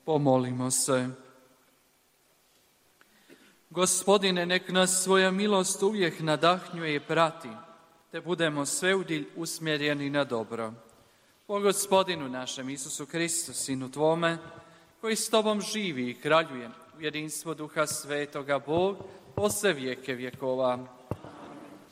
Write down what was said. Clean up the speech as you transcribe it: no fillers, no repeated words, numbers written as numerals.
Pomolimo se. Gospodine, nek nas svoja milost uvijek nadahnjuje i prati, te budemo sveudilj usmjereni na dobro. Po Gospodinu našem Isusu Kristu, Sinu Tvome, koji s Tobom živi i kraljuje u jedinstvu Duha Svetoga, Bog, po sve vijeke vjekova.